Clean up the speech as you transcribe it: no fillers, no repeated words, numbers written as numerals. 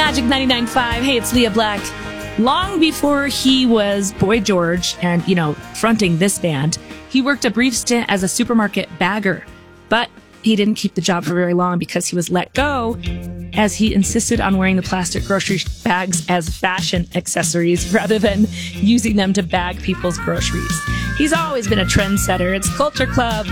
Magic 99.5. Hey, it's Leah Black. Long before he was Boy George and, fronting this band, he worked a brief stint as a supermarket bagger. But he didn't keep the job for very long because he was let go as he insisted on wearing the plastic grocery bags as fashion accessories rather than using them to bag people's groceries. He's always been a trendsetter. It's Culture Club